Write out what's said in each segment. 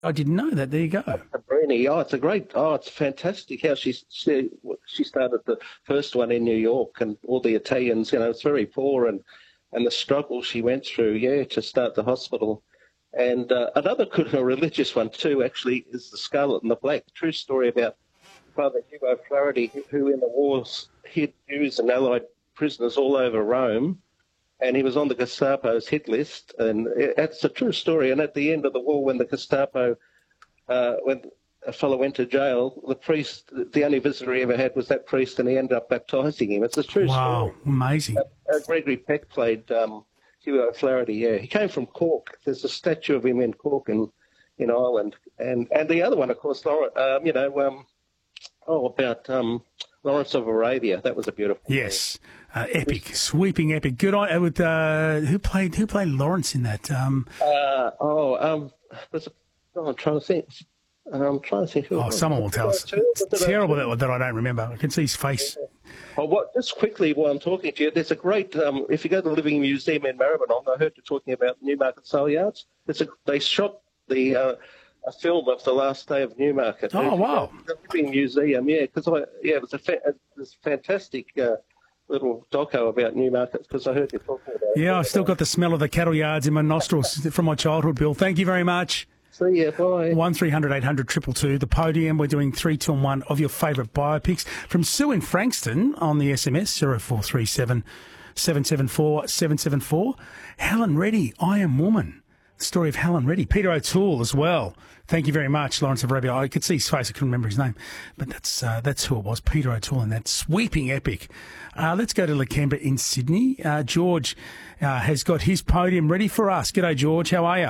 I didn't know that. There you go. Cabrini. It's fantastic how she started the first one in New York, and all the Italians, it's very poor, and the struggle she went through, to start the hospital. And another good religious one too, actually, is The Scarlet and the Black, true story about Father Hugo Flaherty, who in the wars hid Jews and Allied prisoners all over Rome, and he was on the Gestapo's hit list, and it's a true story. And at the end of the war, when the Gestapo, when a fellow went to jail, the priest, the only visitor he ever had was that priest, and he ended up baptising him. It's a true story. Wow, amazing. Gregory Peck played Hugo Flaherty, He came from Cork. There's a statue of him in Cork in Ireland. And the other one, of course, about Lawrence of Arabia. That was a beautiful Yes. Epic, sweeping epic. Good on with who played Lawrence in that? I'm trying to think. Someone will tell us. It's terrible that I don't remember. I can see his face. Just quickly while I'm talking to you, there's a great. If you go to the Living Museum in Maribyrnong, I heard you talking about Newmarket Sale Yards. They shot a film of the last day of Newmarket. Oh wow! The Living Museum, it was a fantastic little doco about Newmarket, because I heard you talking about it. Yeah, I've still got the smell of the cattle yards in my nostrils from my childhood, Bill. Thank you very much. See ya, bye. 1300 800 222, the podium. We're doing 3, 2 and 1 of your favourite biopics. From Sue in Frankston on the SMS, 0437 774 774. Helen Reddy, I Am Woman. The story of Helen Reddy. Peter O'Toole as well. Thank you very much, Lawrence of Arabia. I could see his face. I couldn't remember his name. But that's who it was, Peter O'Toole, in that sweeping epic. Let's go to Lakemba in Sydney. George has got his podium ready for us. G'day, George. How are you?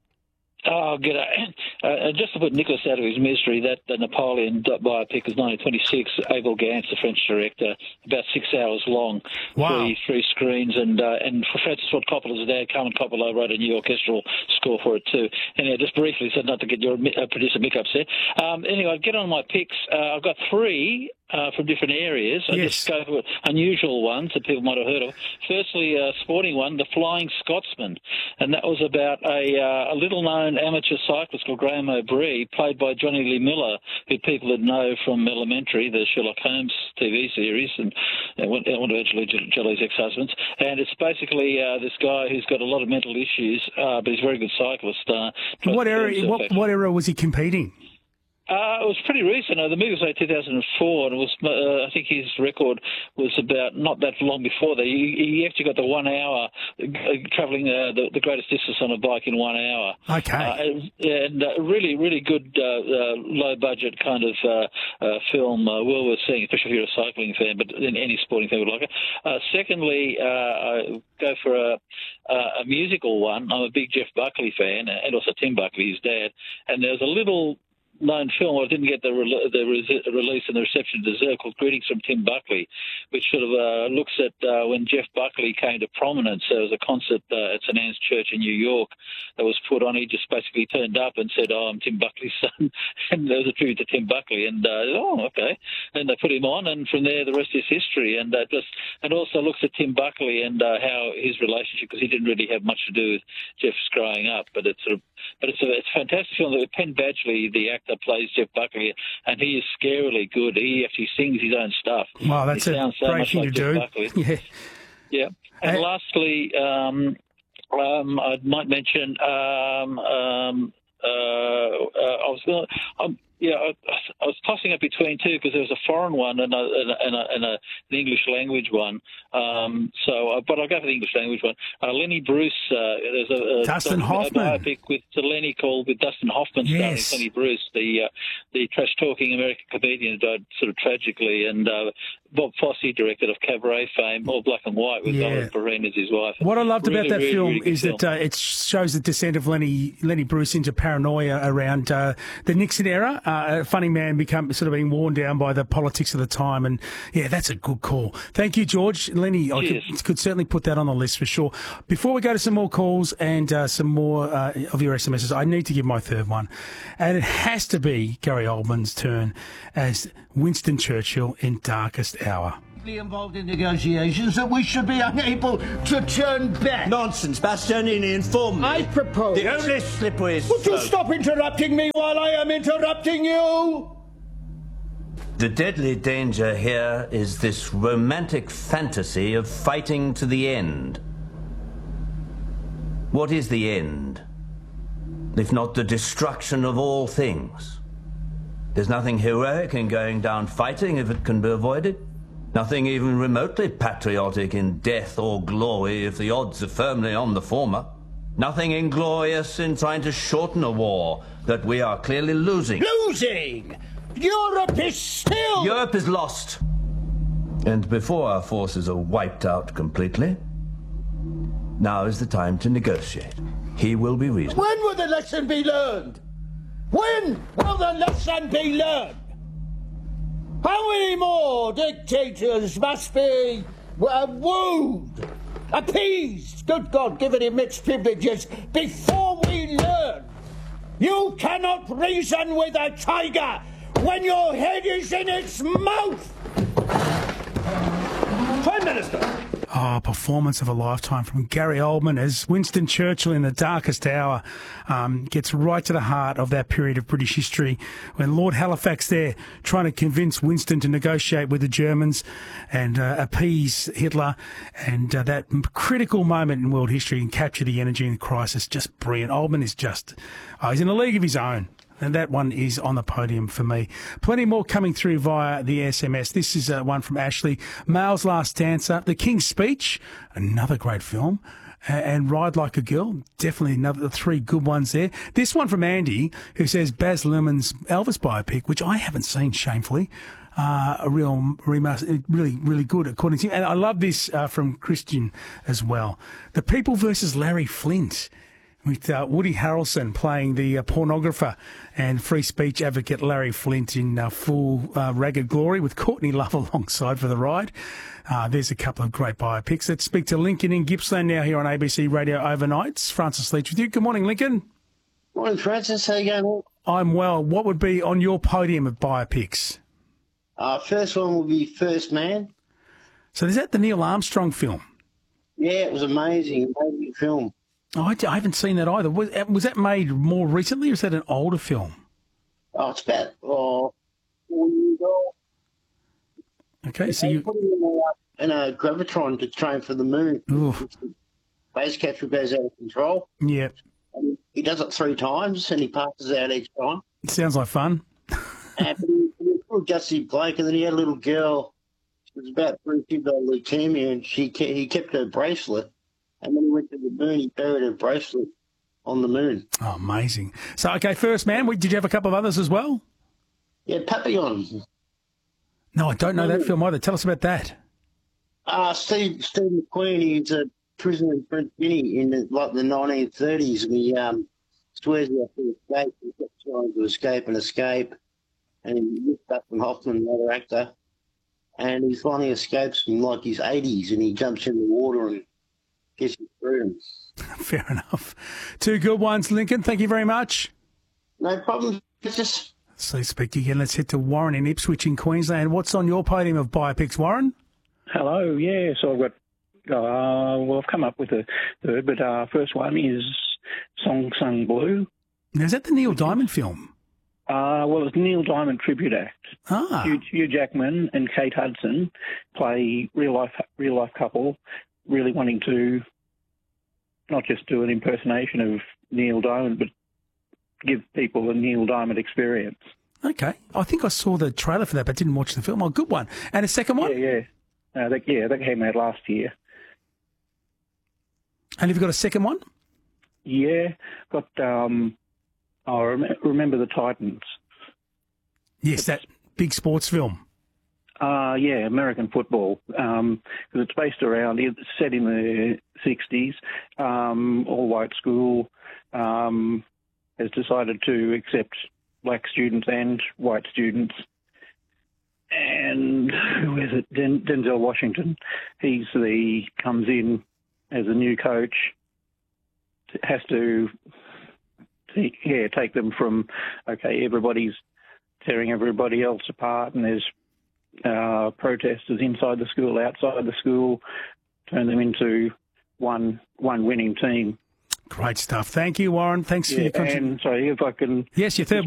Oh, g'day. Just to put Nicholas out of his misery, that the Napoleon biopic was 1926. Abel Gance, the French director, about 6 hours long, wow. three screens, and for Francis Ford Coppola's dad, Carmen Coppola, wrote a new orchestral score for it too. Anyway, just briefly, so not to get your producer Mick upset. Anyway, I'll get on my picks. I've got three. From different areas. I just go for unusual ones that people might have heard of. Firstly, a sporting one, The Flying Scotsman, and that was about a little-known amateur cyclist called Graham O'Bree, played by Johnny Lee Miller, who people would know from Elementary, the Sherlock Holmes TV series, and one of Angelina Jolie's ex-husbands. And it's basically this guy who's got a lot of mental issues, but he's a very good cyclist. What era was he competing? It was pretty recent. The movie was like 2004, and it was. I think his record was about not that long before that. He actually got the 1 hour travelling the greatest distance on a bike in 1 hour. Okay. And really, really good low budget kind of film. Well worth seeing, especially if you're a cycling fan, but any sporting fan would like it. Secondly, I go for a musical one. I'm a big Jeff Buckley fan, and also Tim Buckley, his dad. And there's a little known film, I didn't get the release and the reception it deserved, called Greetings from Tim Buckley, which sort of looks at when Jeff Buckley came to prominence. There was a concert at St Anne's Church in New York that was put on. He just basically turned up and said, I'm Tim Buckley's son, and there was a tribute to Tim Buckley, and okay. And they put him on, and from there the rest is history. And also looks at Tim Buckley and how his relationship, because he didn't really have much to do with Jeff's growing up, but it's a fantastic film. Penn Badgley, the actor, plays Jeff Buckley, and he is scarily good. He actually sings his own stuff. Wow, that's a great thing to do. Yeah. And lastly, I might mention I was tossing up between two because there was a foreign one and an English language one. But I'll go for the English language one. Lenny Bruce. There's a Dustin Hoffman biopic with Lenny called with Dustin Hoffman starring Lenny Bruce, the trash talking American comedian who died sort of tragically, and Bob Fosse, directed of Cabaret fame, all black and white with Valerie Perrine as his wife. What I loved about that film is that it shows the descent of Lenny Bruce into paranoia around the Nixon era. A funny man sort of being worn down by the politics of the time, and that's a good call. Thank you, George. Lenny, I could certainly put that on the list for sure. Before we go to some more calls and some more of your SMSs, I need to give my third one, and it has to be Gary Oldman's turn as Winston Churchill in Darkest Hour. involved in negotiations that we should be unable to turn back. Nonsense, Bastianini informed me. I propose... The only slippery Would you slope... stop interrupting me while I am interrupting you? The deadly danger here is this romantic fantasy of fighting to the end. What is the end, if not the destruction of all things? There's nothing heroic in going down fighting if it can be avoided. Nothing even remotely patriotic in death or glory if the odds are firmly on the former. Nothing inglorious in trying to shorten a war that we are clearly losing. Losing? Europe is still... Europe is lost. And before our forces are wiped out completely, now is the time to negotiate. He will be reasonable. When will the lesson be learned? When will the lesson be learned? How many more dictators must be wooed, appeased, good God, given him mixed privileges, before we learn? You cannot reason with a tiger when your head is in its mouth! Prime Minister! Oh, performance of a lifetime from Gary Oldman as Winston Churchill in the darkest hour gets right to the heart of that period of British history when Lord Halifax there trying to convince Winston to negotiate with the Germans and appease Hitler, and that critical moment in world history and capture the energy in the crisis. Just brilliant. Oldman is just, he's in a league of his own. And that one is on the podium for me. Plenty more coming through via the SMS. This is one from Ashley. Male's Last Dancer, The King's Speech, another great film, and Ride Like a Girl, definitely another three good ones there. This one from Andy, who says Baz Luhrmann's Elvis biopic, which I haven't seen, shamefully. A real remaster, really good, according to him. And I love this from Christian as well. The People versus Larry Flint, with Woody Harrelson playing the pornographer and free speech advocate Larry Flint in full ragged glory with Courtney Love alongside for the ride. There's a couple of great biopics. Let's speak to Lincoln in Gippsland now here on ABC Radio Overnights. Francis Leach with you. Good morning, Lincoln. Morning, Francis. How you going? I'm well. What would be on your podium of biopics? First one would be First Man. So is that the Neil Armstrong film? Yeah, it was amazing film. Oh, I haven't seen that either. Was that made more recently, or is that an older film? Oh, it's about 4 years old. Okay, so you put him in a gravitron to train for the moon. Base capture goes out of control. Yeah. And he does it 3 times, and he passes out each time. It sounds like fun. And he was a gusty bloke, and then he had a little girl. She was about 3 years old, leukemia, and he kept her bracelet. And when he went to the moon, he buried a bracelet on the moon. Oh, amazing. So, okay, First Man, did you have a couple of others as well? Yeah, Papillon. No, I don't know that film either. Tell us about that. Steve McQueen, he's a prisoner in French Guinea in the 1930s, and he swears he has to escape. He kept trying to escape, and he lifted up from Hoffman, another actor, and he finally escapes from his 80s, and he jumps in the water and gets his through. Fair enough. 2 good ones, Lincoln. Thank you very much. No problem. So speak again. Let's head to Warren in Ipswich in Queensland. What's on your podium of biopics, Warren? Hello. Yeah, so I've got, I've come up with a third, but first one is Song Sung Blue. Now, is that the Neil Diamond film? Well, it's Neil Diamond Tribute Act. Hugh Jackman and Kate Hudson play real life couple, really wanting to not just do an impersonation of Neil Diamond, but give people a Neil Diamond experience. Okay. I think I saw the trailer for that, but didn't watch the film. Oh, good one. And a second one? Yeah. That came out last year. And have you got a second one? Yeah. Got, Remember the Titans. Yes, that big sports film. Yeah, American football. Because it's based around, it's set in the 60s, all-white school, has decided to accept black students and white students. And who is it? Denzel Washington. Comes in as a new coach, has to take them from, okay, everybody's tearing everybody else apart, and there's protesters inside the school, outside the school, turn them into one winning team. Great stuff. Thank you, Warren. Thanks for your contribution. And sorry, if I can... Yes, your third